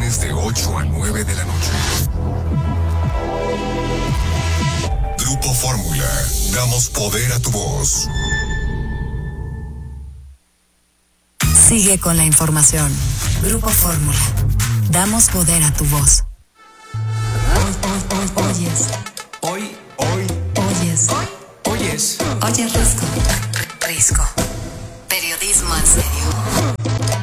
viernes de 8 a 9 de la noche. Grupo Fórmula, damos poder a tu voz. Sigue con la información. Grupo Fórmula, damos poder a tu voz. Oyes. Hoy. Oyes. Oyes. Oyes Risco. Risco. Periodismo en serio.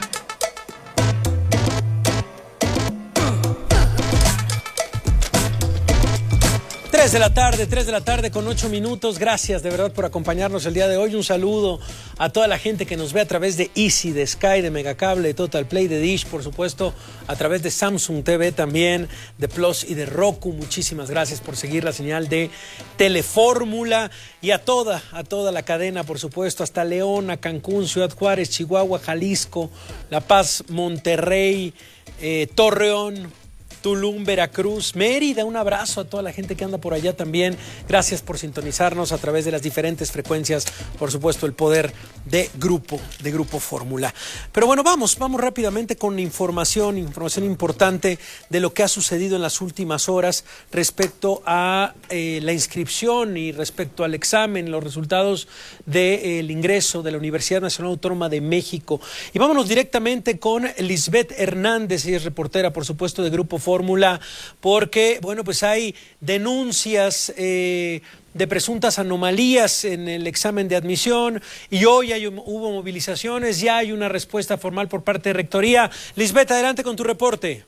3 de la tarde con 8 minutos. Gracias de verdad por acompañarnos el día de hoy. Un saludo a toda la gente que nos ve a través de Easy, de Sky, de Megacable, de Total Play, de Dish, por supuesto, a través de Samsung TV también, de Plus y de Roku. Muchísimas gracias por seguir la señal de Telefórmula y a toda la cadena, por supuesto, hasta León, a Cancún, Ciudad Juárez, Chihuahua, Jalisco, La Paz, Monterrey, Torreón, Tulum, Veracruz, Mérida. Un abrazo a toda la gente que anda por allá también. Gracias por sintonizarnos a través de las diferentes frecuencias. Por supuesto, el poder de Grupo Fórmula. Pero bueno, vamos rápidamente con información importante de lo que ha sucedido en las últimas horas respecto a la inscripción y respecto al examen, los resultados del ingreso de la Universidad Nacional Autónoma de México. Y vámonos directamente con Lisbeth Hernández, ella es reportera, por supuesto, de Grupo Fórmula, porque, bueno, pues hay denuncias de presuntas anomalías en el examen de admisión y hoy hubo movilizaciones, ya hay una respuesta formal por parte de Rectoría. Lisbeth, adelante con tu reporte.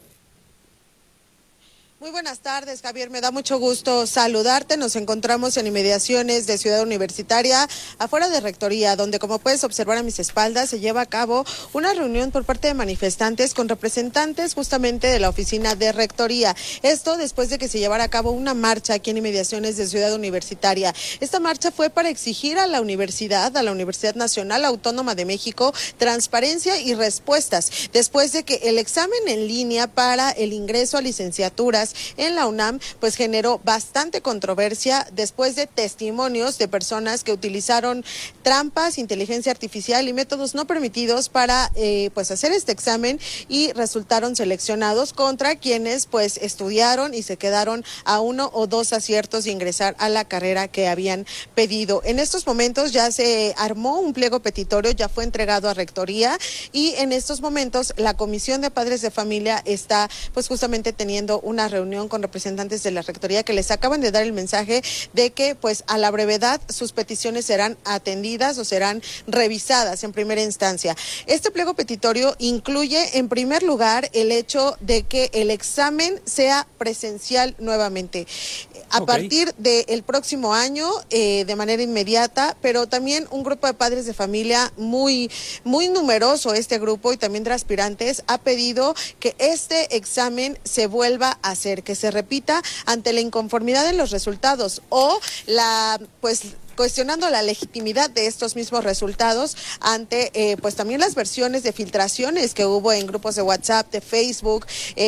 Muy buenas tardes, Javier. Me da mucho gusto saludarte. Nos encontramos en inmediaciones de Ciudad Universitaria, afuera de Rectoría, donde, como puedes observar a mis espaldas, se lleva a cabo una reunión por parte de manifestantes con representantes justamente de la oficina de Rectoría. Esto después de que se llevara a cabo una marcha aquí en inmediaciones de Ciudad Universitaria. Esta marcha fue para exigir a la Universidad Nacional Autónoma de México, transparencia y respuestas, después de que el examen en línea para el ingreso a licenciaturas en la UNAM pues generó bastante controversia después de testimonios de personas que utilizaron trampas, inteligencia artificial y métodos no permitidos para pues hacer este examen y resultaron seleccionados contra quienes pues estudiaron y se quedaron a 1 o 2 aciertos de ingresar a la carrera que habían pedido. En estos momentos ya se armó un pliego petitorio, ya fue entregado a Rectoría y en estos momentos la Comisión de Padres de Familia está pues justamente teniendo una reunión con representantes de la Rectoría que les acaban de dar el mensaje de que pues a la brevedad sus peticiones serán atendidas o serán revisadas en primera instancia. Este pliego petitorio incluye en primer lugar el hecho de que el examen sea presencial nuevamente a partir del próximo año de manera inmediata, pero también un grupo de padres de familia muy numeroso, este grupo y también de aspirantes, ha pedido que este examen se vuelva a hacer, que se repita ante la inconformidad de los resultados o cuestionando la legitimidad de estos mismos resultados ante pues también las versiones de filtraciones que hubo en grupos de WhatsApp, de Facebook,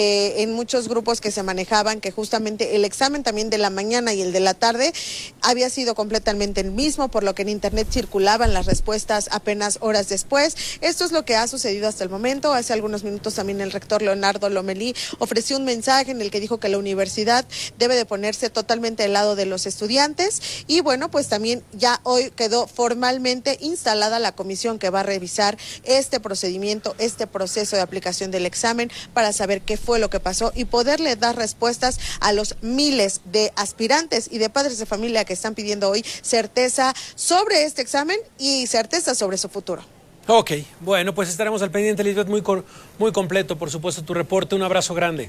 en muchos grupos que se manejaban, que justamente el examen también de la mañana y el de la tarde había sido completamente el mismo, por lo que en internet circulaban las respuestas apenas horas después. Esto es lo que ha sucedido hasta el momento. Hace algunos minutos también el rector Leonardo Lomelí ofreció un mensaje en el que dijo que la universidad debe de ponerse totalmente al lado de los estudiantes y bueno, pues también ya hoy quedó formalmente instalada la comisión que va a revisar este procedimiento, este proceso de aplicación del examen para saber qué fue lo que pasó y poderle dar respuestas a los miles de aspirantes y de padres de familia que están pidiendo hoy certeza sobre este examen y certeza sobre su futuro. Ok, bueno, pues estaremos al pendiente, Lisbeth, muy completo, por supuesto, tu reporte. Un abrazo grande.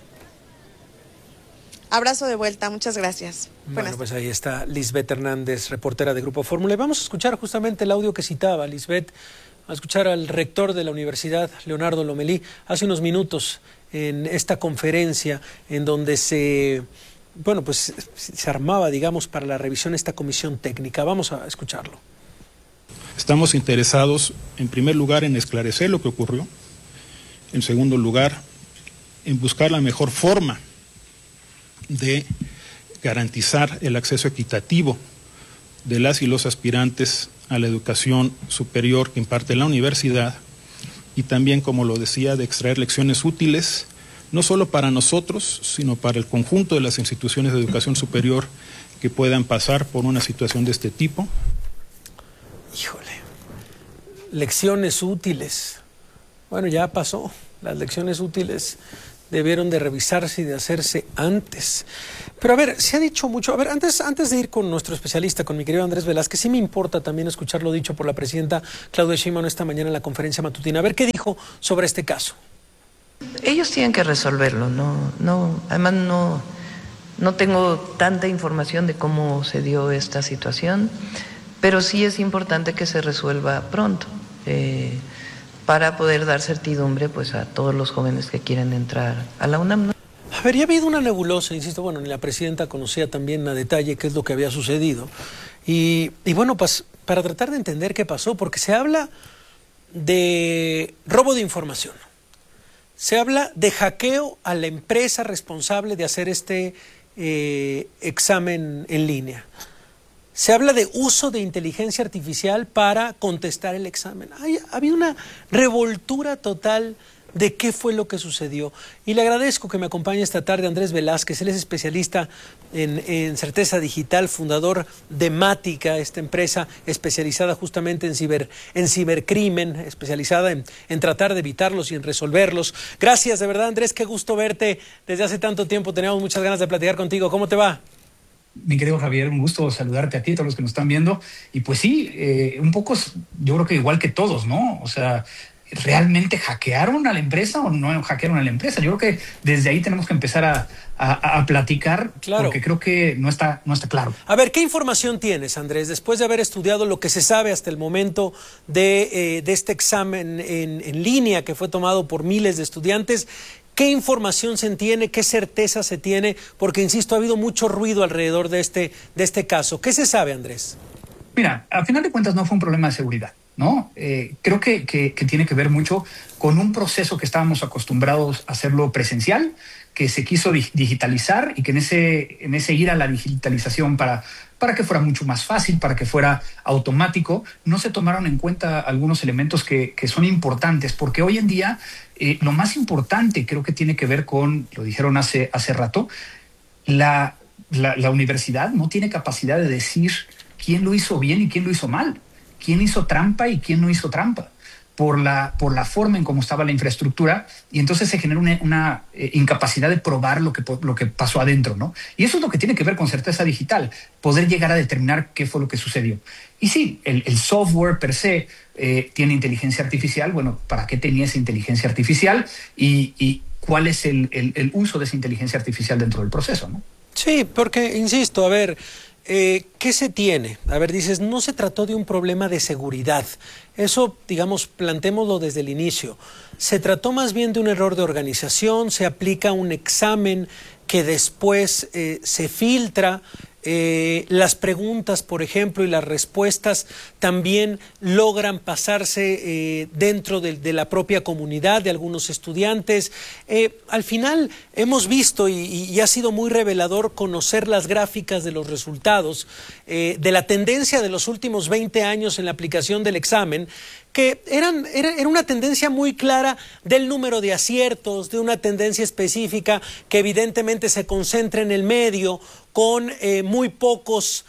Abrazo de vuelta, muchas gracias. Bueno, pues ahí está Lisbeth Hernández, reportera de Grupo Fórmula. Y vamos a escuchar justamente el audio que citaba Lisbeth, a escuchar al rector de la universidad, Leonardo Lomelí, hace unos minutos en esta conferencia en donde se armaba, digamos, para la revisión esta comisión técnica. Vamos a escucharlo. Estamos interesados, en primer lugar, en esclarecer lo que ocurrió. En segundo lugar, en buscar la mejor forma de garantizar el acceso equitativo de las y los aspirantes a la educación superior que imparte la universidad y también, como lo decía, de extraer lecciones útiles no solo para nosotros, sino para el conjunto de las instituciones de educación superior que puedan pasar por una situación de este tipo. Híjole, lecciones útiles. Bueno, ya pasó. Las lecciones útiles debieron de revisarse y de hacerse antes. Pero a ver, se ha dicho mucho. A ver, antes de ir con nuestro especialista, con mi querido Andrés Velázquez, sí me importa también escuchar lo dicho por la presidenta Claudia Sheinbaum esta mañana en la conferencia matutina. A ver, ¿qué dijo sobre este caso? Ellos tienen que resolverlo, además no tengo tanta información de cómo se dio esta situación, pero sí es importante que se resuelva pronto, para poder dar certidumbre pues a todos los jóvenes que quieren entrar a la UNAM, ¿no? A ver, ya ha habido una nebulosa, insisto, bueno, ni la presidenta conocía también a detalle qué es lo que había sucedido. Y bueno, pues para tratar de entender qué pasó, porque se habla de robo de información, se habla de hackeo a la empresa responsable de hacer este examen en línea. Se habla de uso de inteligencia artificial para contestar el examen. Había una revoltura total de qué fue lo que sucedió. Y le agradezco que me acompañe esta tarde Andrés Velázquez. Él es especialista en certeza digital, fundador de Mática, esta empresa especializada justamente en cibercrimen, especializada en tratar de evitarlos y en resolverlos. Gracias, de verdad, Andrés, qué gusto verte desde hace tanto tiempo. Teníamos muchas ganas de platicar contigo. ¿Cómo te va? Mi querido Javier, un gusto saludarte a ti, a todos los que nos están viendo. Y pues sí, un poco, yo creo que igual que todos, ¿no? O sea, ¿realmente hackearon a la empresa o no hackearon a la empresa? Yo creo que desde ahí tenemos que empezar a platicar, claro, porque creo que no está claro. A ver, ¿qué información tienes, Andrés, después de haber estudiado lo que se sabe hasta el momento de este examen en línea que fue tomado por miles de estudiantes? ¿Qué información se tiene? ¿Qué certeza se tiene? Porque, insisto, ha habido mucho ruido alrededor de este caso. ¿Qué se sabe, Andrés? Mira, a final de cuentas no fue un problema de seguridad, ¿no? Creo que tiene que ver mucho con un proceso que estábamos acostumbrados a hacerlo presencial, que se quiso digitalizar y que en ese ir a la digitalización para que fuera mucho más fácil, para que fuera automático, no se tomaron en cuenta algunos elementos que son importantes, porque hoy en día lo más importante creo que tiene que ver con, lo dijeron hace rato, la universidad no tiene capacidad de decir quién lo hizo bien y quién lo hizo mal, quién hizo trampa y quién no hizo trampa, por la forma en cómo estaba la infraestructura, y entonces se genera una incapacidad de probar lo que pasó adentro, ¿no? Y eso es lo que tiene que ver con certeza digital, poder llegar a determinar qué fue lo que sucedió. Y sí, el software per se tiene inteligencia artificial. Bueno, ¿para qué tenía esa inteligencia artificial? Y ¿cuál es el uso de esa inteligencia artificial dentro del proceso, ¿no? Sí, porque, insisto, a ver, ¿qué se tiene? A ver, dices, no se trató de un problema de seguridad. Eso, digamos, plantémoslo desde el inicio. Se trató más bien de un error de organización, se aplica un examen que después se filtra. Las preguntas, por ejemplo, y las respuestas también logran pasarse dentro de la propia comunidad de algunos estudiantes. Al final hemos visto y ha sido muy revelador conocer las gráficas de los resultados, de la tendencia de los últimos 20 años en la aplicación del examen, que era una tendencia muy clara del número de aciertos, de una tendencia específica que evidentemente se concentra en el medio, con muy pocos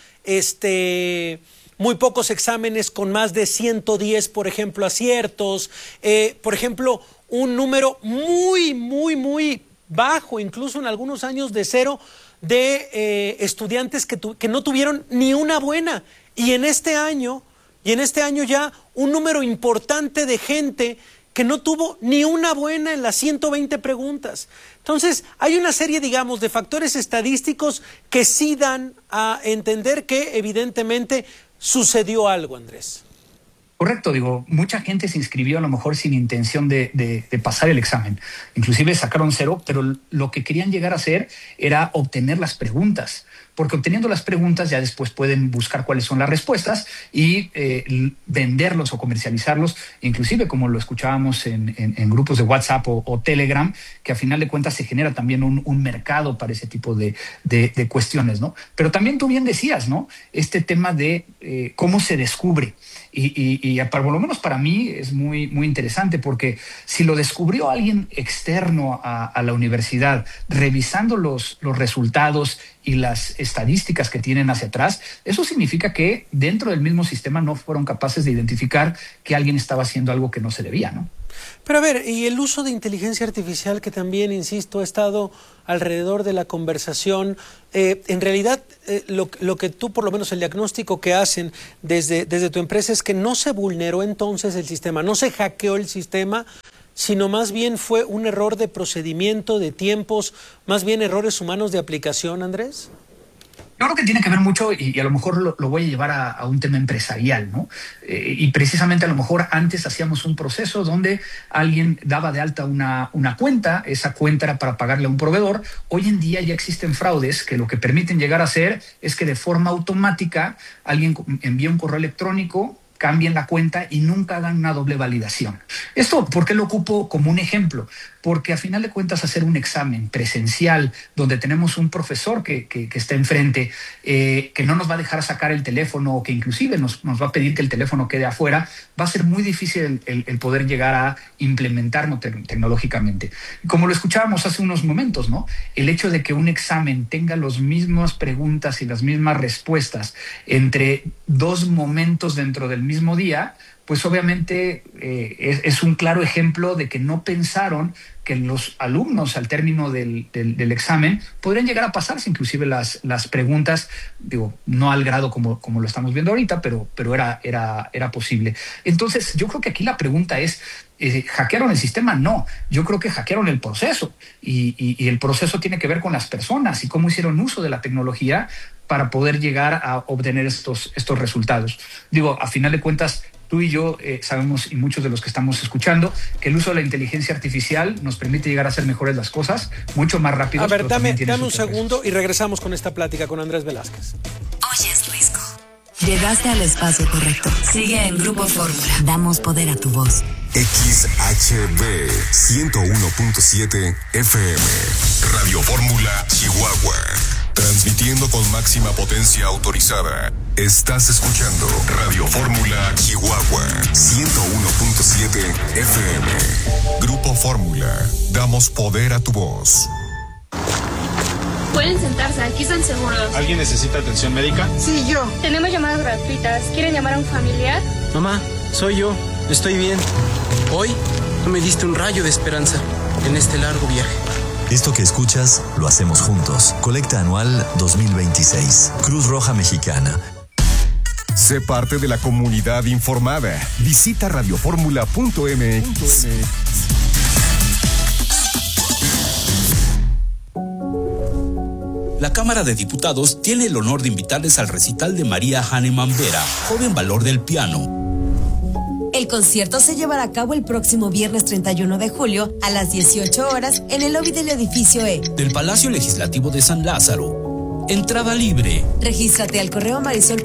exámenes con más de 110, por ejemplo, aciertos. Por ejemplo, un número muy, muy, muy bajo, incluso en algunos años de cero, de estudiantes que no tuvieron ni una buena. Y en este año ya un número importante de gente que no tuvo ni una buena en las 120 preguntas. Entonces, hay una serie, digamos, de factores estadísticos que sí dan a entender que evidentemente sucedió algo, Andrés. Correcto, digo, mucha gente se inscribió a lo mejor sin intención de pasar el examen. Inclusive sacaron 0, pero lo que querían llegar a hacer era obtener las preguntas. porque obteniendo las preguntas ya después pueden buscar cuáles son las respuestas y venderlos o comercializarlos, inclusive como lo escuchábamos en grupos de WhatsApp o Telegram, que a final de cuentas se genera también un mercado para ese tipo de cuestiones, ¿no? Pero también tú bien decías, ¿no? Este tema de cómo se descubre. Y por lo menos para mí es muy, muy interesante, porque si lo descubrió alguien externo a la universidad, revisando los resultados y las estadísticas que tienen hacia atrás, eso significa que dentro del mismo sistema no fueron capaces de identificar que alguien estaba haciendo algo que no se debía, ¿no? Pero a ver, y el uso de inteligencia artificial, que también, insisto, ha estado alrededor de la conversación, en realidad lo que tú, por lo menos el diagnóstico que hacen desde tu empresa, es que no se vulneró entonces el sistema, no se hackeó el sistema, sino más bien fue un error de procedimiento, de tiempos, más bien errores humanos de aplicación, Andrés. Yo creo que tiene que ver mucho, y a lo mejor lo voy a llevar a un tema empresarial, ¿no? Y precisamente a lo mejor antes hacíamos un proceso donde alguien daba de alta una cuenta, esa cuenta era para pagarle a un proveedor. Hoy en día ya existen fraudes que lo que permiten llegar a hacer es que de forma automática alguien envía un correo electrónico, cambien la cuenta y nunca hagan una doble validación. Esto, ¿por qué lo ocupo como un ejemplo? Porque a final de cuentas hacer un examen presencial donde tenemos un profesor que está enfrente, que no nos va a dejar sacar el teléfono, o que inclusive nos va a pedir que el teléfono quede afuera, va a ser muy difícil el poder llegar a implementarlo tecnológicamente. Como lo escuchábamos hace unos momentos, ¿no? El hecho de que un examen tenga las mismas preguntas y las mismas respuestas entre dos momentos dentro del mismo día, pues obviamente es un claro ejemplo de que no pensaron que los alumnos al término del examen podrían llegar a pasarse inclusive las preguntas, digo, no al grado como lo estamos viendo ahorita, pero era posible. Entonces yo creo que aquí la pregunta es, ¿hackearon el sistema? No, yo creo que hackearon el proceso, y el proceso tiene que ver con las personas y cómo hicieron uso de la tecnología para poder llegar a obtener estos resultados. Digo, a final de cuentas, tú y yo sabemos, y muchos de los que estamos escuchando, que el uso de la inteligencia artificial nos permite llegar a hacer mejores las cosas, mucho más rápido. A ver, dame un segundo y regresamos con esta plática con Andrés Velázquez. Oyes Risco. Llegaste al espacio correcto. Sigue en Grupo Fórmula. Damos poder a tu voz. XHB 101.7 FM. Radio Fórmula Chihuahua. Transmitiendo con máxima potencia autorizada. Estás escuchando Radio Fórmula Chihuahua 101.7 FM. Grupo Fórmula. Damos poder a tu voz. Pueden sentarse, aquí están seguros. ¿Alguien necesita atención médica? Sí, yo. Tenemos llamadas gratuitas. ¿Quieren llamar a un familiar? Mamá, soy yo. Estoy bien. Hoy me diste un rayo de esperanza en este largo viaje. Esto que escuchas lo hacemos juntos. Colecta anual 2026. Cruz Roja Mexicana. Sé parte de la comunidad informada. Visita radioformula.mx. La Cámara de Diputados tiene el honor de invitarles al recital de María Hahnemann Vera, joven valor del piano. El concierto se llevará a cabo el próximo viernes 31 de julio a las 18 horas en el lobby del edificio E del Palacio Legislativo de San Lázaro. Entrada libre. Regístrate al correo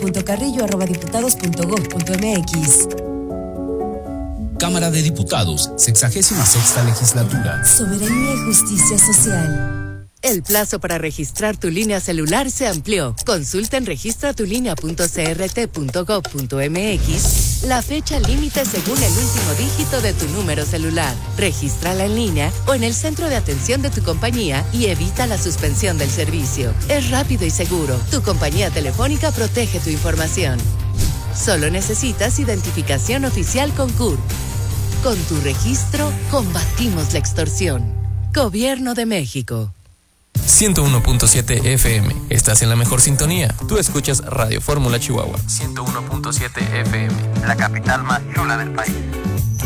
marisol.carrillo@diputados.gov.mx. Cámara de Diputados, 66ª Legislatura. Soberanía y justicia social. El plazo para registrar tu línea celular se amplió. Consulta en registratulinea.crt.gov.mx la fecha límite según el último dígito de tu número celular. Regístrala en línea o en el centro de atención de tu compañía y evita la suspensión del servicio. Es rápido y seguro. Tu compañía telefónica protege tu información. Solo necesitas identificación oficial con CURP. Con tu registro, combatimos la extorsión. Gobierno de México. 101.7 FM. Estás en la mejor sintonía. Tú escuchas Radio Fórmula Chihuahua. 101.7 FM. La capital más chula del país.